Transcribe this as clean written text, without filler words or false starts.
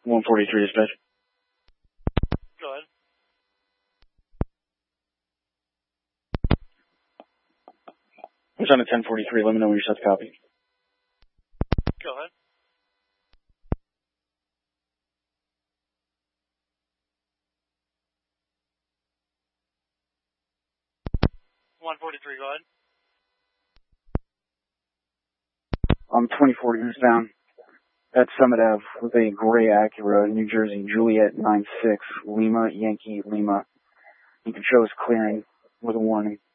143 dispatch. Go ahead. Who's on a 1043? Let me know when you're set to copy. Go ahead. One 43, go ahead. I'm 24 units down at Summit Ave with a gray Acura, New Jersey, Juliet 96, Lima, Yankee, Lima. You can show us clearing with a warning.